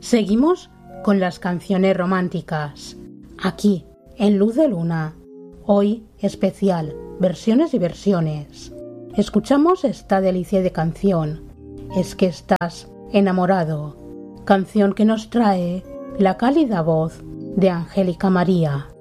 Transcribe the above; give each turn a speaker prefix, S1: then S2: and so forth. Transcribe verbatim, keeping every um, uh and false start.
S1: Seguimos con las canciones románticas, aquí, en Luz de Luna. Hoy, especial, versiones y versiones. Escuchamos esta delicia de canción, Es que estás enamorado, canción que nos trae la cálida voz de Angélica María.